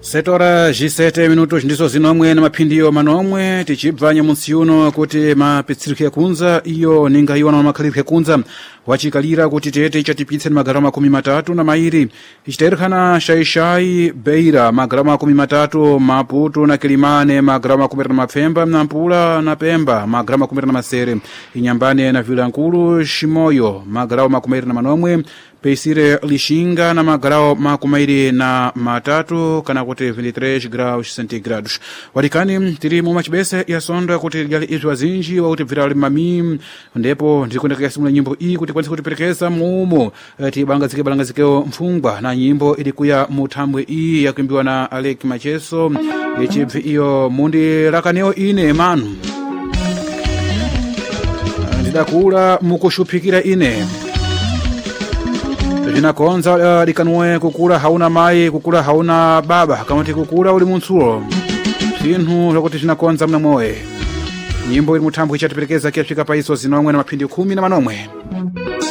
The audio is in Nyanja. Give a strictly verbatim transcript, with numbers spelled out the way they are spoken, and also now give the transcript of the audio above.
sete horas e sete minutos ndizo zinomwe na maphindiyo manomwe tichibva nyamusi uno kuti mapitsirike kunza iyo ninga iwana makhalirike kunza wachikalira kuti tete chatipitse magara makumi matatu na mairi ichiterikana shaishai beira magara makumi matatu maputo na kilimane magara makumi na mapfemba na mpula na pemba magara makumi na masere inyambane na vilankulu shimoyo magara makumi na manomwe Pesire Lishinga na magrau makumairi na matatu kana kuti vinte e três graus centigrados. Warikani tiri mu machibese ya sondo kuti gali izwa zinji wa kuti virali mami ndipo ndikundeka simula nyimbo iyi kuti kwanisa kuti perekeza mumo tibangazike balangazikeo mfungwa na nyimbo ilikuya mutambwe iyi ya kuimbiwa na Alec Macheso yechibvi iyo mundi lakaneo ine manu ndidakula mukushupikira ine Zinakonza uh, likanwe kukula hauna mai kukula hauna baba kama ti kukula uli munsulo sinhu zakuti zinakonza mna moe nyimbo ili mutambo ichatiperekeza kiafika paiso zinomwe na mapindi kumi na manomwe